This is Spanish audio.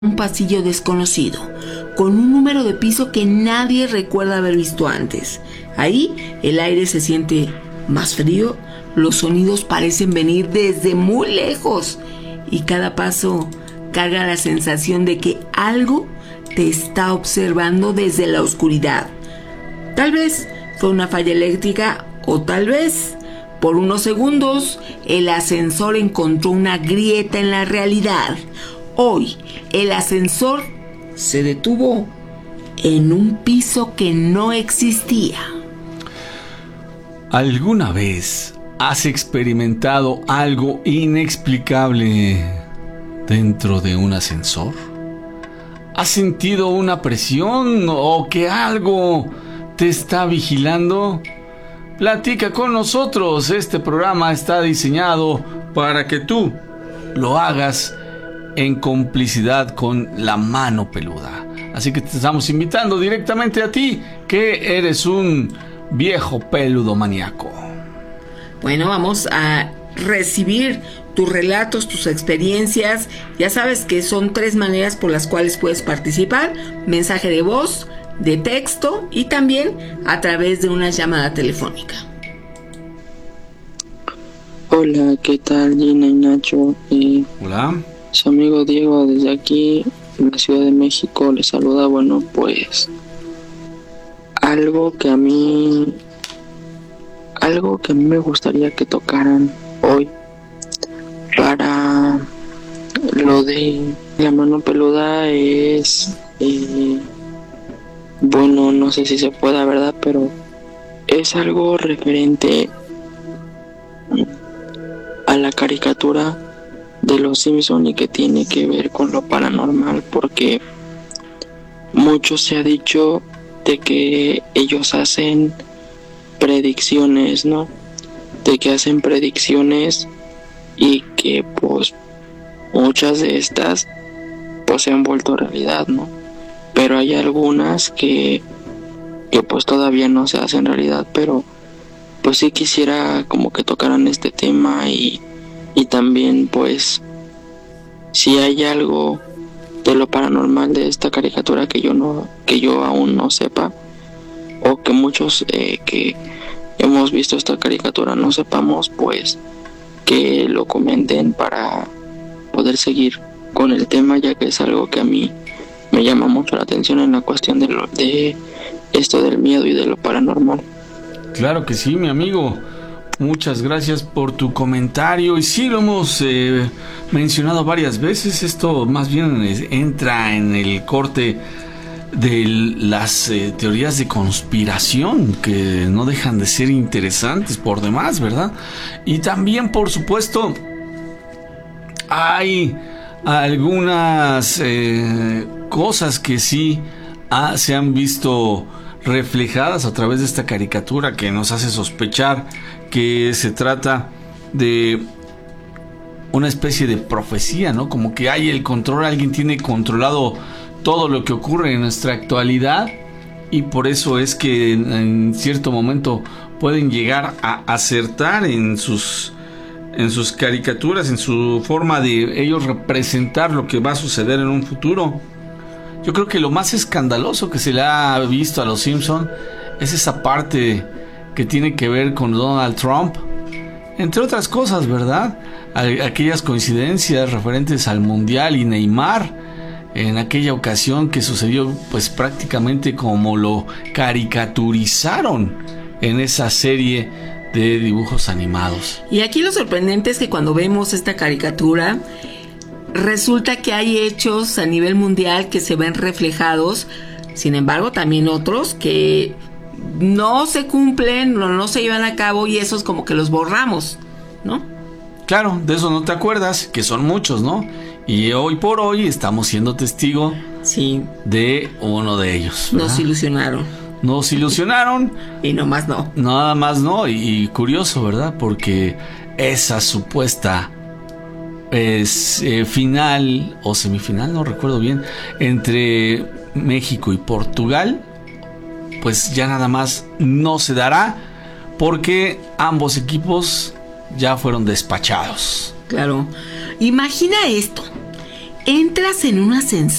un pasillo desconocido, con un número de piso que nadie recuerda haber visto antes. Ahí el aire se siente más frío, los sonidos parecen venir desde muy lejos y cada paso carga la sensación de que algo te está observando desde la oscuridad. Tal vez fue una falla eléctrica o tal vez, por unos segundos, el ascensor encontró una grieta en la realidad. Hoy, el ascensor se detuvo en un piso que no existía. ¿Alguna vez has experimentado algo inexplicable dentro de un ascensor? ¿Has sentido una presión o que algo te está vigilando? Platica con nosotros. Este programa está diseñado para que tú lo hagas en complicidad con la mano peluda. Así que te estamos invitando directamente a ti, que eres un viejo peludo maníaco. Bueno, vamos a recibir tus relatos, tus experiencias. Ya sabes que son 3 maneras por las cuales puedes participar: mensaje de voz, de texto y también a través de una llamada telefónica. Hola, ¿qué tal, Gina y Nacho? Hola. Su amigo Diego desde aquí, en la Ciudad de México, les saluda. Bueno, pues algo que a mí me gustaría que tocaran hoy para lo de la mano peluda es, bueno, no sé si se pueda, ¿verdad? Pero es algo referente a la caricatura de los Simpson y que tiene que ver con lo paranormal, porque mucho se ha dicho de que ellos hacen predicciones, ¿no? De que hacen predicciones y que pues muchas de estas pues se han vuelto realidad, ¿no? Pero hay algunas que pues todavía no se hacen realidad, pero pues sí quisiera como que tocaran este tema y también pues si hay algo de lo paranormal de esta caricatura que yo aún no sepa, o que muchos que hemos visto esta caricatura no sepamos, pues que lo comenten para poder seguir con el tema, ya que es algo que a mí me llama mucho la atención en la cuestión de esto del miedo y de lo paranormal. Claro que sí, mi amigo. Muchas gracias por tu comentario. Y sí, lo hemos mencionado varias veces. Esto más bien entra en el corte de las teorías de conspiración, que no dejan de ser interesantes por demás, ¿verdad? Y también, por supuesto, hay algunas cosas que sí se han visto reflejadas a través de esta caricatura, que nos hace sospechar que se trata de una especie de profecía, ¿no? Como que hay el control, alguien tiene controlado todo lo que ocurre en nuestra actualidad, y por eso es que en cierto momento pueden llegar a acertar en sus caricaturas, en su forma de ellos representar lo que va a suceder en un futuro. Yo creo que lo más escandaloso que se le ha visto a los Simpson es esa parte que tiene que ver con Donald Trump, entre otras cosas, ¿verdad? Aquellas coincidencias referentes al Mundial y Neymar, en aquella ocasión que sucedió pues prácticamente como lo caricaturizaron en esa serie de dibujos animados. Y aquí lo sorprendente es que cuando vemos esta caricatura, resulta que hay hechos a nivel mundial que se ven reflejados, sin embargo también otros que no se cumplen, no se llevan a cabo, y esos como que los borramos, ¿no? Claro, de eso no te acuerdas, que son muchos, ¿no? Y hoy por hoy estamos siendo testigo sí, de uno de ellos, ¿verdad? Nos ilusionaron y no más no. Nada más no. Y curioso, ¿verdad? Porque esa supuesta final o semifinal, no recuerdo bien, entre México y Portugal, pues ya nada más no se dará, porque ambos equipos ya fueron despachados. Claro. Imagina esto, Entras en un ascensor